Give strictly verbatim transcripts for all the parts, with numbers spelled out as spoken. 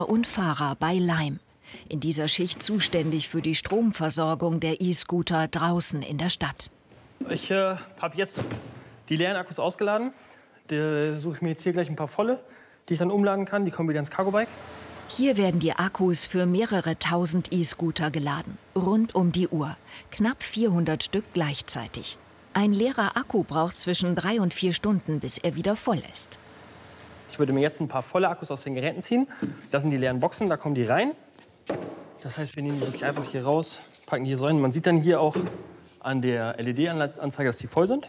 und Fahrer bei Leim. In dieser Schicht zuständig für die Stromversorgung der E-Scooter draußen in der Stadt. Ich äh, habe jetzt die leeren Akkus ausgeladen. Da suche ich mir jetzt hier gleich ein paar volle, die ich dann umladen kann. Die kommen wieder ins Cargo-Bike. Hier werden die Akkus für mehrere tausend E-Scooter geladen. Rund um die Uhr. Knapp vierhundert Stück gleichzeitig. Ein leerer Akku braucht zwischen drei und vier Stunden, bis er wieder voll ist. Ich würde mir jetzt ein paar volle Akkus aus den Geräten ziehen. Das sind die leeren Boxen, da kommen die rein. Das heißt, wir nehmen die wirklich einfach hier raus, packen die hier so rein. Man sieht dann hier auch an der L E D-Anzeige, dass die voll sind.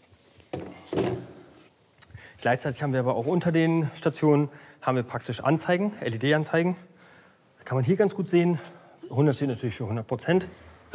Gleichzeitig haben wir aber auch unter den Stationen haben wir praktisch Anzeigen, L E D-Anzeigen. Da kann man hier ganz gut sehen. hundert steht natürlich für hundert Prozent.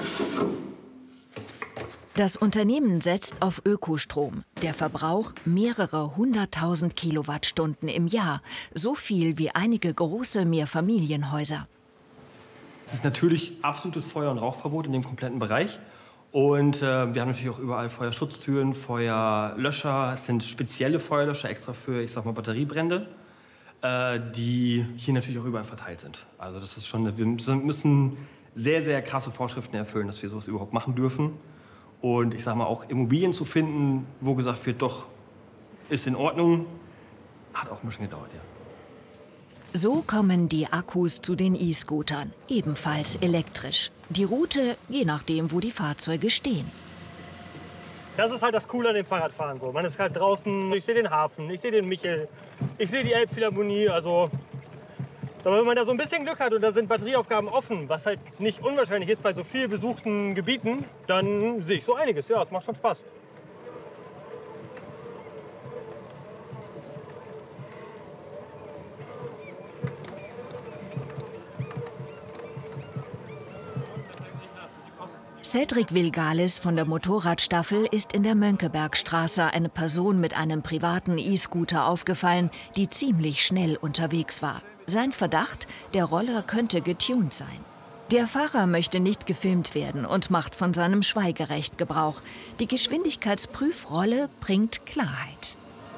Das Unternehmen setzt auf Ökostrom. Der Verbrauch mehrere hunderttausend Kilowattstunden im Jahr. So viel wie einige große Mehrfamilienhäuser. Es ist natürlich absolutes Feuer- und Rauchverbot in dem kompletten Bereich. Und äh, wir haben natürlich auch überall Feuerschutztüren, Feuerlöscher. Es sind spezielle Feuerlöscher extra für, ich sag mal, Batteriebrände, äh, die hier natürlich auch überall verteilt sind. Also das ist schon, wir müssen sehr, sehr krasse Vorschriften erfüllen, dass wir sowas überhaupt machen dürfen. Und ich sag mal, auch Immobilien zu finden, wo gesagt wird, doch, ist in Ordnung, hat auch ein bisschen gedauert, ja. So kommen die Akkus zu den E-Scootern, ebenfalls elektrisch. Die Route, je nachdem, wo die Fahrzeuge stehen. Das ist halt das Coole an dem Fahrradfahren. So. Man ist halt draußen, ich sehe den Hafen, ich sehe den Michel, ich sehe die Elbphilharmonie. Also, aber wenn man da so ein bisschen Glück hat und da sind Batterieaufgaben offen, was halt nicht unwahrscheinlich ist bei so viel besuchten Gebieten, dann sehe ich so einiges. Ja, es macht schon Spaß. Cedric Vilgalis von der Motorradstaffel ist in der Mönckebergstraße eine Person mit einem privaten E-Scooter aufgefallen, die ziemlich schnell unterwegs war. Sein Verdacht, der Roller könnte getuned sein. Der Fahrer möchte nicht gefilmt werden und macht von seinem Schweigerecht Gebrauch. Die Geschwindigkeitsprüfrolle bringt Klarheit.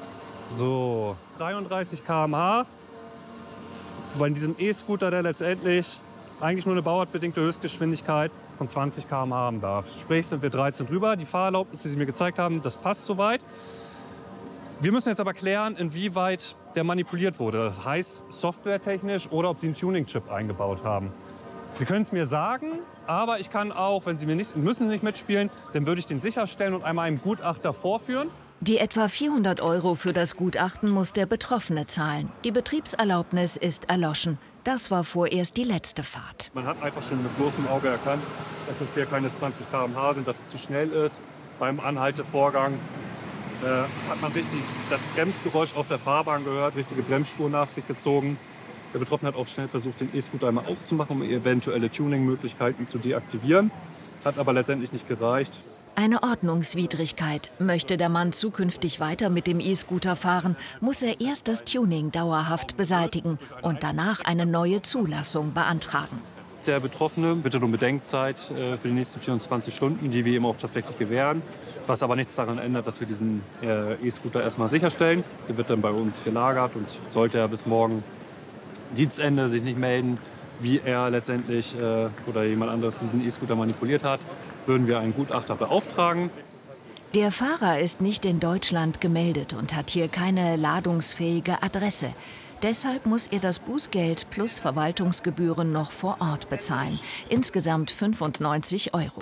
So, dreiunddreißig Kilometer pro Stunde. Bei diesem E-Scooter, der letztendlich eigentlich nur eine bauartbedingte Höchstgeschwindigkeit von zwanzig Kilometer pro Stunde haben darf. Sprich, sind wir dreizehn drüber. Die Fahrerlaubnis, die Sie mir gezeigt haben, das passt soweit. Wir müssen jetzt aber klären, inwieweit der manipuliert wurde. Das heißt, softwaretechnisch oder ob Sie einen Tuning-Chip eingebaut haben. Sie können es mir sagen, aber ich kann auch, wenn Sie mir nicht, müssen nicht mitspielen, dann würde ich den sicherstellen und einmal einem Gutachter vorführen. Die etwa vierhundert Euro für das Gutachten muss der Betroffene zahlen. Die Betriebserlaubnis ist erloschen. Das war vorerst die letzte Fahrt. Man hat einfach schon mit bloßem Auge erkannt, dass es hier keine zwanzig Kilometer pro Stunde sind, dass es zu schnell ist. Beim Anhaltevorgang äh, hat man richtig das Bremsgeräusch auf der Fahrbahn gehört, richtige Bremsspur nach sich gezogen. Der Betroffene hat auch schnell versucht, den E-Scooter einmal auszumachen, um eventuelle Tuning-Möglichkeiten zu deaktivieren. Hat aber letztendlich nicht gereicht. Eine Ordnungswidrigkeit. Möchte der Mann zukünftig weiter mit dem E-Scooter fahren, muss er erst das Tuning dauerhaft beseitigen und danach eine neue Zulassung beantragen. Der Betroffene bitte um Bedenkzeit äh, für die nächsten vierundzwanzig Stunden, die wir ihm auch tatsächlich gewähren. Was aber nichts daran ändert, dass wir diesen äh, E-Scooter erstmal sicherstellen. Der wird dann bei uns gelagert und sollte er bis morgen Dienstende sich nicht melden, wie er letztendlich äh, oder jemand anderes diesen E-Scooter manipuliert hat, würden wir einen Gutachter beauftragen. Der Fahrer ist nicht in Deutschland gemeldet und hat hier keine ladungsfähige Adresse. Deshalb muss er das Bußgeld plus Verwaltungsgebühren noch vor Ort bezahlen. Insgesamt fünfundneunzig Euro.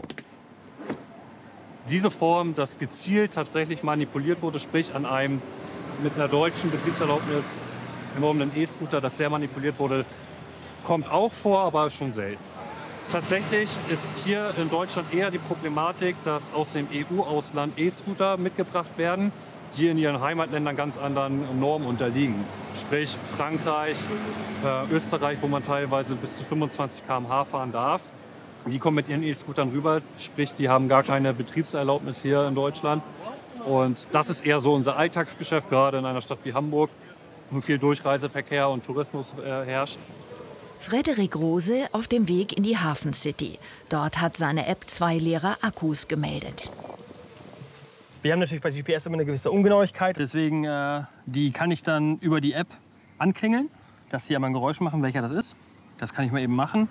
Diese Form, dass gezielt tatsächlich manipuliert wurde, sprich an einem mit einer deutschen Betriebserlaubnis im einen E-Scooter, dass sehr manipuliert wurde, kommt auch vor, aber schon selten. Tatsächlich ist hier in Deutschland eher die Problematik, dass aus dem E U-Ausland E-Scooter mitgebracht werden, die in ihren Heimatländern ganz anderen Normen unterliegen. Sprich Frankreich, äh, Österreich, wo man teilweise bis zu fünfundzwanzig Kilometer pro Stunde fahren darf. Die kommen mit ihren E-Scootern rüber, sprich die haben gar keine Betriebserlaubnis hier in Deutschland. Und das ist eher so unser Alltagsgeschäft, gerade in einer Stadt wie Hamburg, wo viel Durchreiseverkehr und Tourismus äh, herrscht. Frederik Rose auf dem Weg in die Hafen City. Dort hat seine App zwei leere Akkus gemeldet. Wir haben natürlich bei G P S immer eine gewisse Ungenauigkeit. Deswegen äh, die kann ich dann über die App anklingeln. dass Sie einmal ein Geräusch machen, welcher das ist. Das kann ich mal eben machen.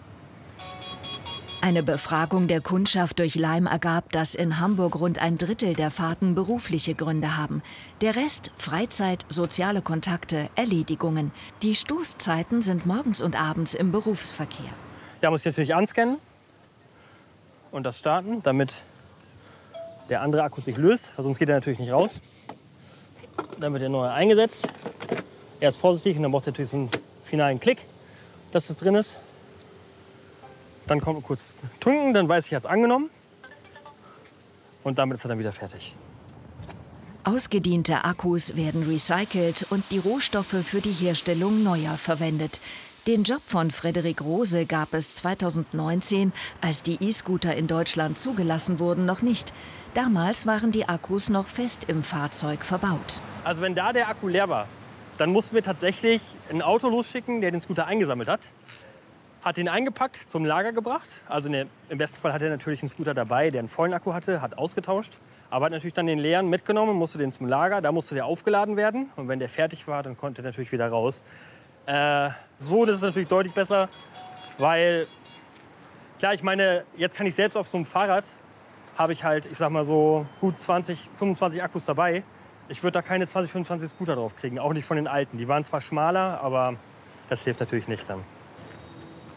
Eine Befragung der Kundschaft durch Lime ergab, dass in Hamburg rund ein Drittel der Fahrten berufliche Gründe haben. Der Rest Freizeit, soziale Kontakte, Erledigungen. Die Stoßzeiten sind morgens und abends im Berufsverkehr. Ja, muss ich natürlich anscannen und das starten, damit der andere Akku sich löst, weil sonst geht er natürlich nicht raus. Dann wird der neue eingesetzt. Er ist vorsichtig und dann braucht er natürlich so einen finalen Klick, dass es drin ist. Dann kommt kurz tunken, dann weiß ich, er hat es angenommen. Und damit ist er dann wieder fertig. Ausgediente Akkus werden recycelt und die Rohstoffe für die Herstellung neuer verwendet. Den Job von Frederik Rose gab es zweitausendneunzehn, als die E-Scooter in Deutschland zugelassen wurden, noch nicht. Damals waren die Akkus noch fest im Fahrzeug verbaut. Also wenn da der Akku leer war, dann mussten wir tatsächlich ein Auto losschicken, der den Scooter eingesammelt hat. Hat den eingepackt, zum Lager gebracht. Also ne, im besten Fall hatte er natürlich einen Scooter dabei, der einen vollen Akku hatte, hat ausgetauscht. Aber hat natürlich dann den leeren mitgenommen, musste den zum Lager, da musste der aufgeladen werden. Und wenn der fertig war, dann konnte er natürlich wieder raus. Äh, so das ist natürlich deutlich besser, weil, klar, ich meine, jetzt kann ich selbst auf so einem Fahrrad, habe ich halt, ich sag mal so, gut zwanzig, fünfundzwanzig Akkus dabei. Ich würde da keine zwanzig, fünfundzwanzig Scooter drauf kriegen, auch nicht von den alten. Die waren zwar schmaler, aber das hilft natürlich nicht dann.